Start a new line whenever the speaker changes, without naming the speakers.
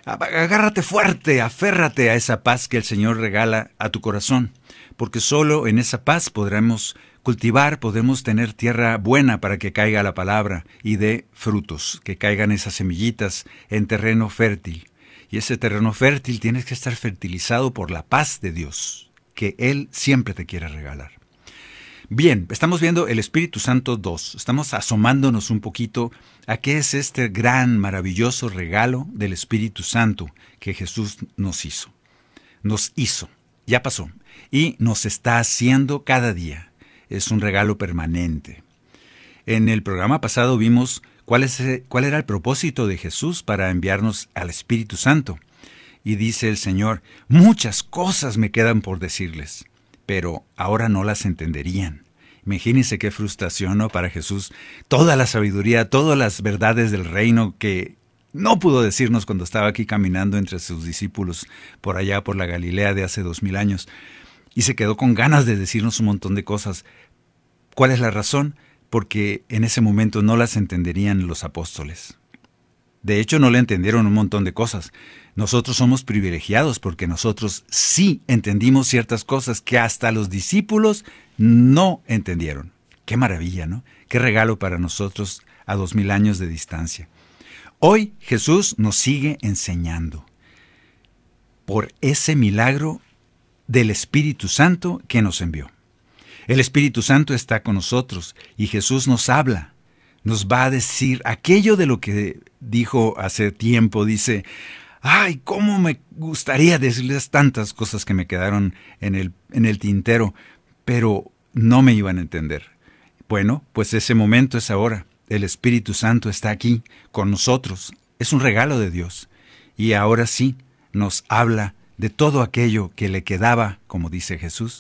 Agárrate fuerte, aférrate a esa paz que el Señor regala a tu corazón, porque solo en esa paz podremos cultivar, podemos tener tierra buena para que caiga la palabra y dé frutos, que caigan esas semillitas en terreno fértil. Y ese terreno fértil tiene que estar fertilizado por la paz de Dios, que Él siempre te quiere regalar. Bien, estamos viendo el Espíritu Santo 2. Estamos asomándonos un poquito a qué es este gran, maravilloso regalo del Espíritu Santo que Jesús nos hizo. Ya pasó, y nos está haciendo cada día. Es un regalo permanente. En el programa pasado vimos cuál era el propósito de Jesús para enviarnos al Espíritu Santo. Y dice el Señor, muchas cosas me quedan por decirles, pero ahora no las entenderían. Imagínense qué frustración, ¿no? Para Jesús, toda la sabiduría, todas las verdades del reino que no pudo decirnos cuando estaba aquí caminando entre sus discípulos por allá por la Galilea de hace 2000 años. Y se quedó con ganas de decirnos un montón de cosas. ¿Cuál es la razón? Porque en ese momento no las entenderían los apóstoles. De hecho, no le entendieron un montón de cosas. Nosotros somos privilegiados porque nosotros sí entendimos ciertas cosas que hasta los discípulos no entendieron. Qué maravilla, ¿no? Qué regalo para nosotros a 2000 años de distancia. Hoy Jesús nos sigue enseñando por ese milagro del Espíritu Santo que nos envió. El Espíritu Santo está con nosotros y Jesús nos habla. Nos va a decir aquello de lo que dijo hace tiempo. Dice, ¡ay, cómo me gustaría decirles tantas cosas que me quedaron en el tintero! Pero no me iban a entender. Bueno, pues ese momento es ahora. El Espíritu Santo está aquí con nosotros. Es un regalo de Dios. Y ahora sí nos habla de todo aquello que le quedaba, como dice Jesús,